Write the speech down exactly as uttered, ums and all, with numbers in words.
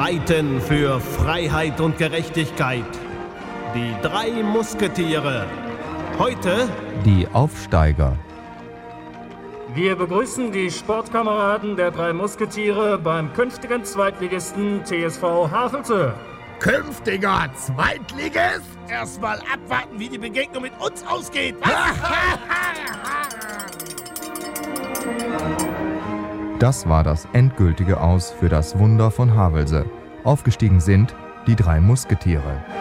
streiten für Freiheit und Gerechtigkeit. Die drei Musketiere. Heute die Aufsteiger. Wir begrüßen die Sportkameraden der drei Musketiere beim künftigen Zweitligisten T S V Havelse. Künftiger Zweitligist? Erstmal abwarten, wie die Begegnung mit uns ausgeht. Das war das endgültige Aus für das Wunder von Havelse. Aufgestiegen sind die drei Musketiere.